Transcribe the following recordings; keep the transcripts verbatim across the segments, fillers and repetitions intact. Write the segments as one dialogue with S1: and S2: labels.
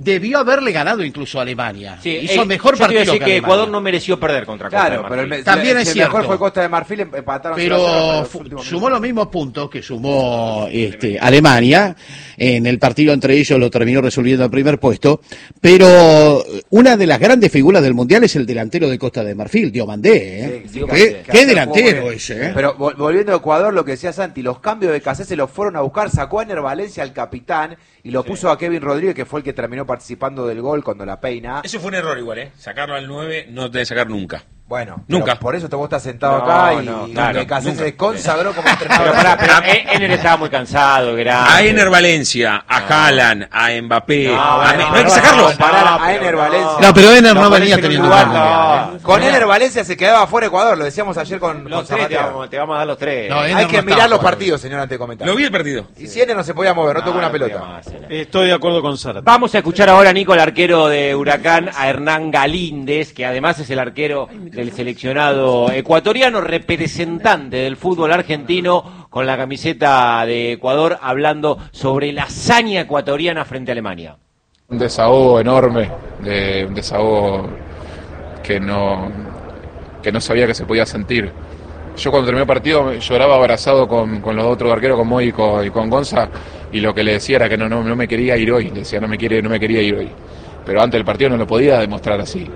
S1: debió haberle ganado incluso a Alemania.
S2: Sí,
S1: hizo
S2: eh,
S1: mejor partido
S2: decir
S1: que,
S2: que
S1: Alemania.
S2: Ecuador no mereció perder contra Costa
S3: Claro,
S2: de
S3: pero
S2: Marfil.
S3: el,
S1: También
S3: el,
S1: es
S3: el
S1: cierto.
S3: mejor fue Costa de Marfil, empataron.
S1: Pero
S3: cero a cero,
S1: fu-
S3: pero los
S1: sumó los mismos puntos que sumó este, Alemania. En el partido entre ellos lo terminó resolviendo el primer puesto. Pero una de las grandes figuras del Mundial es el delantero de Costa de Marfil, Diomandé. ¿eh?
S3: Sí, sí,
S1: ¿Qué,
S3: que-
S1: qué
S3: que
S1: delantero
S3: jugó
S1: ese? ¿eh?
S3: Pero vol- volviendo a Ecuador, lo que decía Santi, los cambios de Cassés se los fueron a buscar, sacó a Ener Valencia, al capitán, y lo puso a Kevin Rodríguez, que fue el que terminó participando del gol cuando la peina.
S4: Eso fue un error igual, ¿eh? Sacarlo al nueve no te debe sacar nunca.
S3: Bueno,
S4: Nunca.
S3: pero por eso te vos estás sentado
S2: No,
S3: acá y,
S2: no,
S3: y
S2: claro,
S3: que Cassés
S4: nunca.
S3: se consagró como
S2: Pero
S3: entrenador.
S2: pará, pero eh, Ener estaba muy cansado, grande.
S4: A Ener Valencia, a Haaland, a Mbappé.
S2: No,
S4: a
S2: bueno,
S4: Me- no,
S2: no,
S4: hay que
S2: no,
S4: sacarlo.
S2: no,
S3: Comparar a
S2: pero
S3: Ener
S2: no.
S3: Valencia.
S1: No, pero Ener no
S2: No,
S1: venía
S2: parece
S1: teniendo
S2: un
S1: un
S2: lugar,
S1: buen
S2: no.
S1: mundial, ¿eh?
S3: Con Ener Valencia se quedaba fuera Ecuador, lo decíamos ayer con, con
S2: Los tres te
S3: Zapatero.
S2: vamos, te vamos a dar los tres.
S1: No, Ener
S3: Hay
S1: no
S3: que
S1: estaba
S3: mirar los
S1: jugando.
S3: partidos, señor, antes de comentar.
S4: Lo vi el partido.
S3: Y si Ener no se podía mover, no tocó una
S2: No,
S3: pelota.
S2: más, Ener.
S5: Estoy de acuerdo con Sara.
S2: Vamos a escuchar ahora, Nico, al arquero de Huracán, a Hernán Galíndez, que además es el arquero del seleccionado ecuatoriano, representante del fútbol argentino, con la camiseta de Ecuador, hablando sobre la hazaña ecuatoriana frente a Alemania.
S6: Un desahogo enorme, de, un desahogo que no, que no sabía que se podía sentir. Yo cuando terminé el partido lloraba abrazado con, con los otros arqueros, con Moy y con, y con Gonza, y lo que le decía era que no, no, no me quería ir hoy, le decía no me, quiere, no me quería ir hoy. Pero antes del partido no lo podía demostrar así.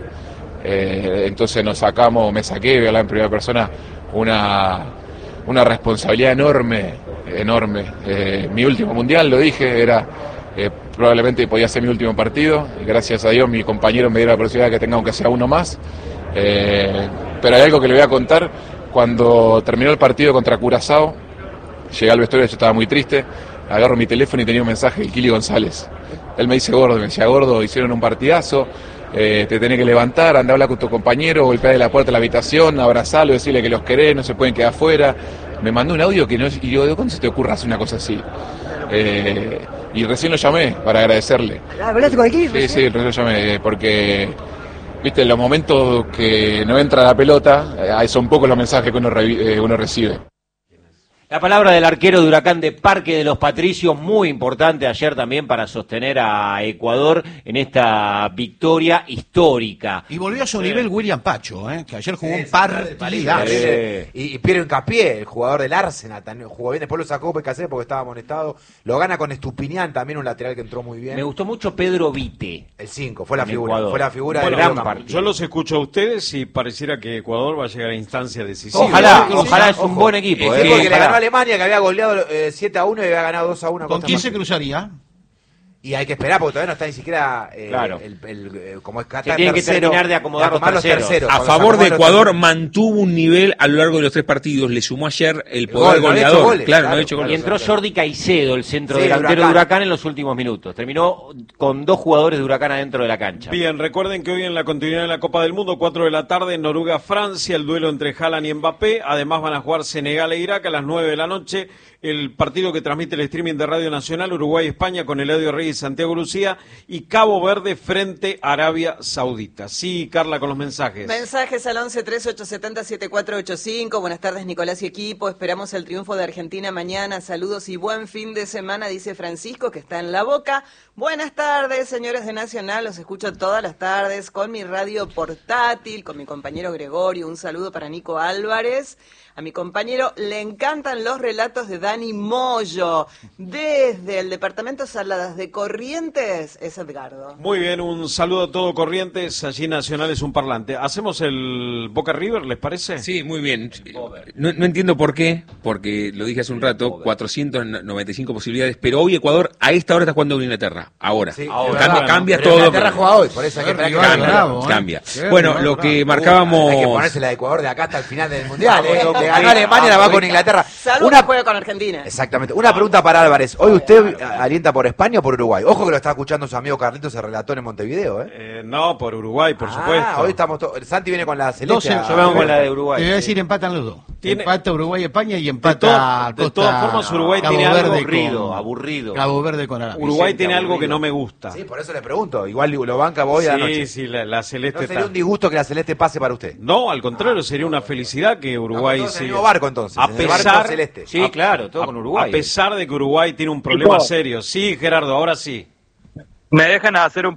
S6: Eh, entonces nos sacamos, me saqué, voy a hablar en primera persona, una, una responsabilidad enorme, enorme. Eh, mi último mundial, lo dije, era eh, probablemente podía ser mi último partido. Y gracias a Dios mi compañero me dio la posibilidad de que tenga aunque sea uno más. Eh, pero hay algo que le voy a contar. Cuando terminó el partido contra Curazao, llegué al vestuario, yo estaba muy triste, agarro mi teléfono y tenía un mensaje de Kili González. Él me dice, Gordo, me decía, Gordo, hicieron un partidazo, eh, te tenés que levantar, andá a hablar con tu compañero, golpear de la puerta de la habitación, abrazarlo, decirle que los querés, no se pueden quedar afuera. Me mandó un audio que no, y yo, ¿de cuándo se te ocurra hacer una cosa así? Eh, y recién lo llamé para agradecerle.
S7: ¿Hablaste con el equipo?
S6: Sí, sí, recién lo llamé, eh, porque, viste, en los momentos que no entra la pelota, eh, son pocos los mensajes que uno, revi- eh, uno recibe.
S2: La palabra del arquero de Huracán de Parque de los Patricios, muy importante ayer también para sostener a Ecuador en esta victoria histórica.
S1: Y volvió a su nivel William Pacho, ¿eh? Que ayer jugó
S3: Sí,
S1: un
S3: sí,
S1: partidazo.
S3: sí, sí. Y, y Piero Hincapié, el jugador del Arsenal, también jugó bien, después lo sacó Becasé porque estaba amonestado. Lo gana con Estupinián, también un lateral que entró muy bien.
S2: Me gustó mucho Pedro Vite.
S3: El cinco, fue la
S2: En
S3: figura,
S2: Ecuador.
S3: fue la figura
S2: Bueno,
S3: del
S2: gran
S3: campo.
S2: partido.
S5: Yo los escucho a ustedes y pareciera que Ecuador va a llegar a instancia decisiva.
S2: Ojalá,
S3: Sí,
S2: ojalá
S3: sí,
S2: es un
S3: ojo.
S2: buen equipo.
S3: Sí,
S2: eh,
S3: porque le
S2: ojalá.
S3: ganó a Alemania, que había goleado eh, siete a uno y había ganado dos a uno.
S1: ¿Con quién se cruzaría?
S3: Y hay que esperar porque todavía no está ni siquiera eh,
S2: Claro.
S3: el, el, eh, como es Qatar
S2: Se tienen que
S3: tercero,
S2: terminar de acomodar los
S3: tomar
S2: terceros.
S4: A
S3: Cuando se
S4: favor de
S3: acomodan los
S4: Ecuador
S3: terceros.
S4: mantuvo un nivel a lo largo de los tres partidos. Le sumó ayer el
S3: El
S4: poder
S3: gol, no ha hecho
S4: goleador.
S3: goles,
S4: claro, no
S3: claro,
S4: ha hecho
S2: Y
S4: goles.
S2: entró Jordi Caicedo, el centro
S3: Sí,
S2: delantero
S3: Huracán.
S2: de Huracán, en los últimos minutos. Terminó con dos jugadores de Huracán adentro de la cancha.
S5: Bien, recuerden que hoy en la continuidad de la Copa del Mundo, cuatro de la tarde, en Noruega-Francia, el duelo entre Haaland y Mbappé. Además van a jugar Senegal e Irak a las nueve de la noche. El partido que transmite el streaming de Radio Nacional, Uruguay-España, con Eladio Reyes y Santiago Lucía. Y Cabo Verde frente a Arabia Saudita. Sí, Carla, con los mensajes.
S7: Mensajes al once trece ocho setenta siete cuatro ocho cinco. Buenas tardes, Nicolás y equipo. Esperamos el triunfo de Argentina mañana. Saludos y buen fin de semana, dice Francisco, que está en La Boca. Buenas tardes, señores de Nacional. Los escucho todas las tardes con mi radio portátil, con mi compañero Gregorio. Un saludo para Nico Álvarez. A mi compañero le encantan los relatos de Dani Moyo. Desde el departamento Saladas de Corrientes es Edgardo.
S5: Muy bien, un saludo a todo Corrientes. Allí Nacional es un parlante. ¿Hacemos el Boca River, les parece?
S4: Sí, muy bien. No, no entiendo por qué, porque lo dije hace un rato, cuatrocientas noventa y cinco posibilidades, pero hoy Ecuador a esta hora está jugando con Inglaterra. Ahora.
S3: Sí,
S4: Ahora.
S3: es
S4: Cambia,
S3: verdad,
S4: cambia
S3: pero
S4: todo.
S3: Inglaterra juega hoy, por eso hay que esperar que
S1: Rival
S3: cambie.
S4: Cambia,
S1: bravo, ¿eh?
S4: cambia.
S1: Qué
S4: Bueno,
S1: rival
S4: lo
S1: bravo.
S4: que marcábamos...
S3: Hay que ponerse la de Ecuador de acá hasta el final del Mundial. ¿eh? Le ganó a Alemania, la va con Inglaterra.
S7: Salud,
S3: Una,
S7: que juega con Argentina.
S3: exactamente. Una pregunta para Álvarez. ¿Hoy usted alienta por España o por Uruguay? Ojo que lo está escuchando su amigo Carlitos, se relató en Montevideo. ¿eh?
S5: Eh, no, por Uruguay, por
S3: Ah,
S5: supuesto.
S3: hoy estamos to- Santi viene con la celeste.
S1: doce,
S3: a-
S2: Yo vengo con la de
S1: Te
S2: Uruguay.
S1: voy a
S2: sí.
S1: decir, empatan los dos.
S5: Tiene-
S1: Empata Uruguay-España y
S5: De,
S1: empata
S5: to- de
S1: Costa,
S5: todas formas, Uruguay
S1: Cabo
S5: tiene algo
S1: Verde
S2: aburrido,
S1: con-
S2: aburrido.
S1: Cabo Verde con Arabia.
S5: Uruguay
S2: Vicente,
S5: tiene algo
S2: aburrido.
S5: que no me gusta.
S3: Sí, por eso le pregunto. Igual lo banca hoy a la noche.
S5: Sí, sí, la, la celeste
S3: ¿No sería
S5: está.
S3: un disgusto que la celeste pase para usted?
S5: No, al contrario, sería una felicidad que Uruguay
S3: Estamos todos en el
S5: siga.
S3: mismo barco, entonces,
S5: A
S3: en el barco
S5: pesar,
S3: celeste.
S2: Sí,
S5: a-
S2: claro, todo
S5: a-
S2: con Uruguay.
S5: A pesar de que Uruguay tiene un problema serio. Sí, Gerardo, ahora sí.
S8: ¿Me dejan hacer un